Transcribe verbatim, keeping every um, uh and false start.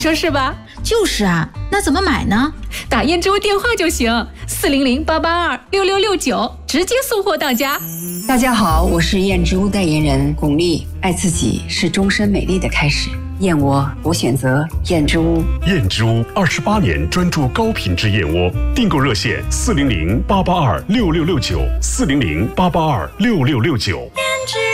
说是吧？ 就是啊，那怎么买呢？ 打燕之屋电话就行，四零零八八二六六六九，直接送货到家。 大家好，我是燕之屋代言人巩俐。爱自己是终身美丽的开始，燕窝我选择燕之屋。 燕之屋二十八年专注高品质燕窝，订购热线四零零八八二六六六九，四零零八八二六六六九。